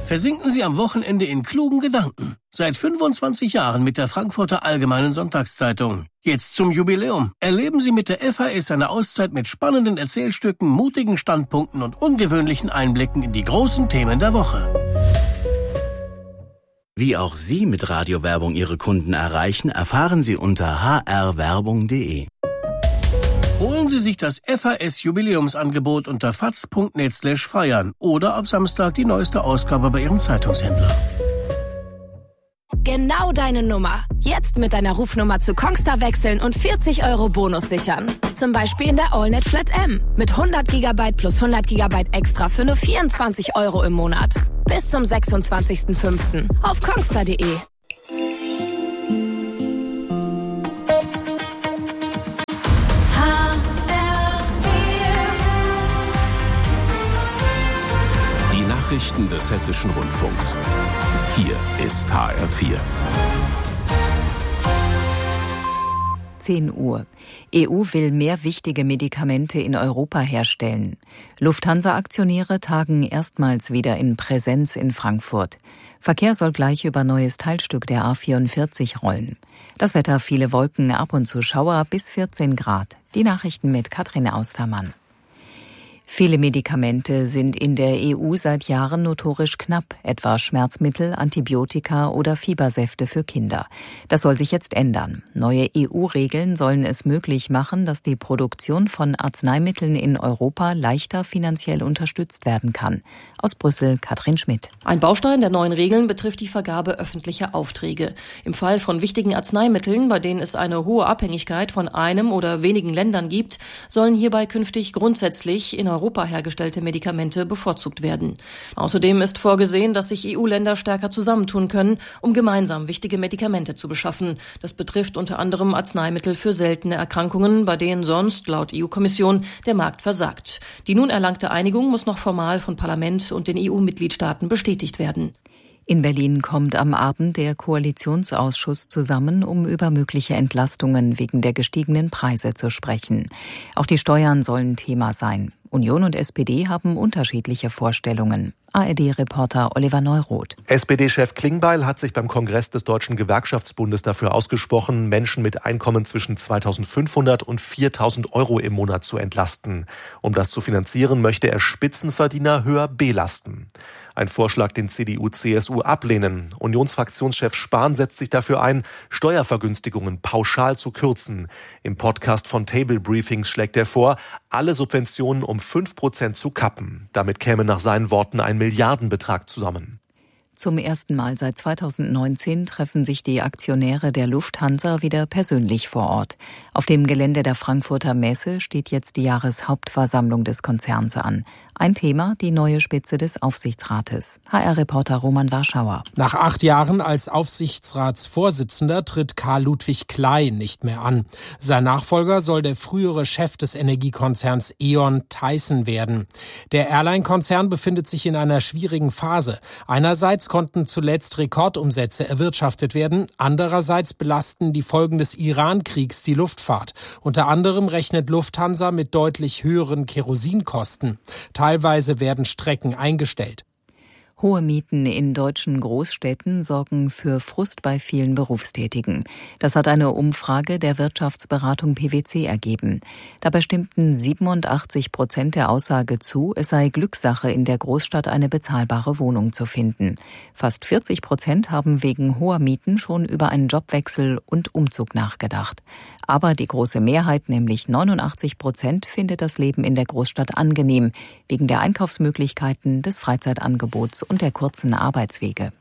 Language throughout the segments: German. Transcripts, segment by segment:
Versinken Sie am Wochenende in klugen Gedanken. Seit 25 Jahren mit der Frankfurter Allgemeinen Sonntagszeitung. Jetzt zum Jubiläum. Erleben Sie mit der FAS eine Auszeit mit spannenden Erzählstücken, mutigen Standpunkten und ungewöhnlichen Einblicken in die großen Themen der Woche. Wie auch Sie mit Radiowerbung Ihre Kunden erreichen, erfahren Sie unter hrwerbung.de. Holen Sie sich das FAS-Jubiläumsangebot unter faz.net/feiern oder ab Samstag die neueste Ausgabe bei Ihrem Zeitungshändler. Genau deine Nummer. Jetzt mit deiner Rufnummer zu Kongstar wechseln und 40 € Bonus sichern. Zum Beispiel in der AllNet Flat M mit 100 GB plus 100 GB extra für nur 24 € im Monat. Bis zum 26.05. auf kongstar.de. Die Nachrichten des Hessischen Rundfunks. Hier ist HR4. 10 Uhr. EU will mehr wichtige Medikamente in Europa herstellen. Lufthansa-Aktionäre tagen erstmals wieder in Präsenz in Frankfurt. Verkehr soll gleich über neues Teilstück der A44 rollen. Das Wetter, viele Wolken, ab und zu Schauer, bis 14 Grad. Die Nachrichten mit Katrin Austermann. Viele Medikamente sind in der EU seit Jahren notorisch knapp, etwa Schmerzmittel, Antibiotika oder Fiebersäfte für Kinder. Das soll sich jetzt ändern. Neue EU-Regeln sollen es möglich machen, dass die Produktion von Arzneimitteln in Europa leichter finanziell unterstützt werden kann. Aus Brüssel Katrin Schmidt. Ein Baustein der neuen Regeln betrifft die Vergabe öffentlicher Aufträge. Im Fall von wichtigen Arzneimitteln, bei denen es eine hohe Abhängigkeit von einem oder wenigen Ländern gibt, sollen hierbei künftig grundsätzlich in Europa hergestellte Medikamente bevorzugt werden. Außerdem ist vorgesehen, dass sich EU-Länder stärker zusammentun können, um gemeinsam wichtige Medikamente zu beschaffen. Das betrifft unter anderem Arzneimittel für seltene Erkrankungen, bei denen sonst, laut EU-Kommission, der Markt versagt. Die nun erlangte Einigung muss noch formal von Parlament und den EU-Mitgliedstaaten bestätigt werden. In Berlin kommt am Abend der Koalitionsausschuss zusammen, um über mögliche Entlastungen wegen der gestiegenen Preise zu sprechen. Auch die Steuern sollen Thema sein. Union und SPD haben unterschiedliche Vorstellungen. ARD-Reporter Oliver Neuroth. SPD-Chef Klingbeil hat sich beim Kongress des Deutschen Gewerkschaftsbundes dafür ausgesprochen, Menschen mit Einkommen zwischen 2.500 und 4.000 € im Monat zu entlasten. Um das zu finanzieren, möchte er Spitzenverdiener höher belasten. Ein Vorschlag, den CDU, CSU ablehnen. Unionsfraktionschef Spahn setzt sich dafür ein, Steuervergünstigungen pauschal zu kürzen. Im Podcast von Table Briefings schlägt er vor, alle Subventionen um 5% zu kappen. Damit käme nach seinen Worten ein Milliardenbetrag zusammen. Zum ersten Mal seit 2019 treffen sich die Aktionäre der Lufthansa wieder persönlich vor Ort. Auf dem Gelände der Frankfurter Messe steht jetzt die Jahreshauptversammlung des Konzerns an. Ein Thema, die neue Spitze des Aufsichtsrates. HR-Reporter Roman Warschauer. Nach 8 Jahren als Aufsichtsratsvorsitzender tritt Karl-Ludwig Kley nicht mehr an. Sein Nachfolger soll der frühere Chef des Energiekonzerns E.ON Tyson werden. Der Airline-Konzern befindet sich in einer schwierigen Phase. Einerseits konnten zuletzt Rekordumsätze erwirtschaftet werden. Andererseits belasten die Folgen des Iran-Kriegs die Luftfahrt. Unter anderem rechnet Lufthansa mit deutlich höheren Kerosinkosten. Teilweise werden Strecken eingestellt. Hohe Mieten in deutschen Großstädten sorgen für Frust bei vielen Berufstätigen. Das hat eine Umfrage der Wirtschaftsberatung PwC ergeben. Dabei stimmten 87% der Aussage zu, es sei Glückssache, in der Großstadt eine bezahlbare Wohnung zu finden. Fast 40% haben wegen hoher Mieten schon über einen Jobwechsel und Umzug nachgedacht. Aber die große Mehrheit, nämlich 89%, findet das Leben in der Großstadt angenehm, wegen der Einkaufsmöglichkeiten, des Freizeitangebots und der kurzen Arbeitswege.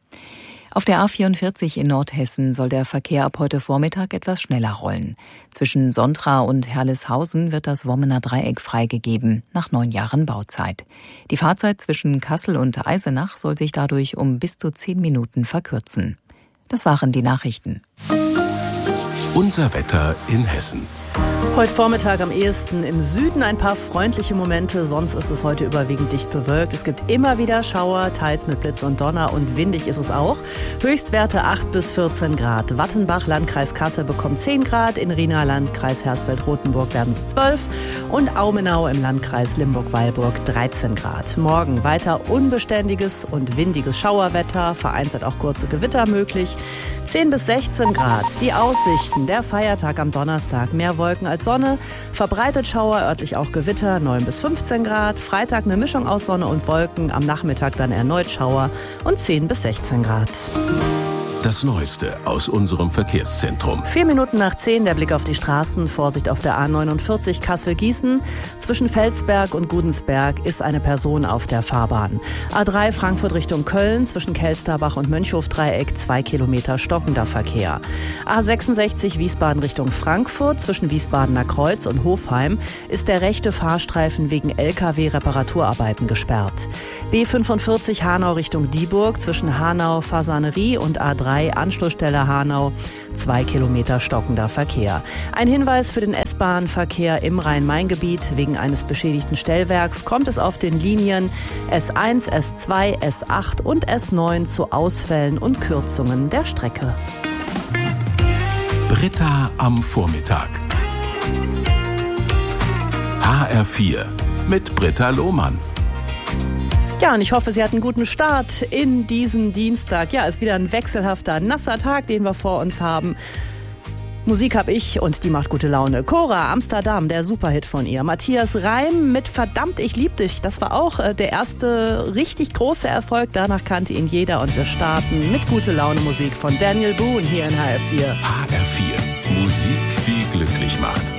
Auf der A44 in Nordhessen soll der Verkehr ab heute Vormittag etwas schneller rollen. Zwischen Sontra und Herleshausen wird das Wommener Dreieck freigegeben, nach 9 Jahren Bauzeit. Die Fahrzeit zwischen Kassel und Eisenach soll sich dadurch um bis zu 10 Minuten verkürzen. Das waren die Nachrichten. Unser Wetter in Hessen. Heute Vormittag am ehesten im Süden ein paar freundliche Momente, sonst ist es heute überwiegend dicht bewölkt. Es gibt immer wieder Schauer, teils mit Blitz und Donner und windig ist es auch. Höchstwerte 8 bis 14 Grad. Wattenbach, Landkreis Kassel bekommt 10 Grad, in Rina, Landkreis Hersfeld-Rotenburg werden es 12 und Aumenau im Landkreis Limburg-Weilburg 13 Grad. Morgen weiter unbeständiges und windiges Schauerwetter, vereinzelt auch kurze Gewitter möglich. 10 bis 16 Grad. Die Aussichten, der Feiertag am Donnerstag, mehr Wolken als Sonne, verbreitet Schauer, örtlich auch Gewitter, 9 bis 15 Grad. Freitag eine Mischung aus Sonne und Wolken, am Nachmittag dann erneut Schauer und 10 bis 16 Grad. Das Neueste aus unserem Verkehrszentrum. 4 Minuten nach 10, der Blick auf die Straßen. Vorsicht auf der A49 Kassel-Gießen. Zwischen Felsberg und Gudensberg ist eine Person auf der Fahrbahn. A3 Frankfurt Richtung Köln, zwischen Kelsterbach und Mönchhof-Dreieck 2 Kilometer stockender Verkehr. A66 Wiesbaden Richtung Frankfurt, zwischen Wiesbadener Kreuz und Hofheim ist der rechte Fahrstreifen wegen LKW-Reparaturarbeiten gesperrt. B45 Hanau Richtung Dieburg, zwischen Hanau-Fasanerie und A3 Anschlussstelle Hanau, 2 Kilometer stockender Verkehr. Ein Hinweis für den S-Bahn-Verkehr im Rhein-Main-Gebiet. Wegen eines beschädigten Stellwerks kommt es auf den Linien S1, S2, S8 und S9 zu Ausfällen und Kürzungen der Strecke. Britta am Vormittag. HR4 mit Britta Lohmann. Ja, und ich hoffe, Sie hatten einen guten Start in diesen Dienstag. Ja, ist wieder ein wechselhafter, nasser Tag, den wir vor uns haben. Musik habe ich und die macht gute Laune. Cora, Amsterdam, der Superhit von ihr. Matthias Reim mit Verdammt, ich lieb dich. Das war auch der erste richtig große Erfolg. Danach kannte ihn jeder und wir starten mit gute Laune Musik von Daniel Boone hier in HR4. HR4, Musik, die glücklich macht.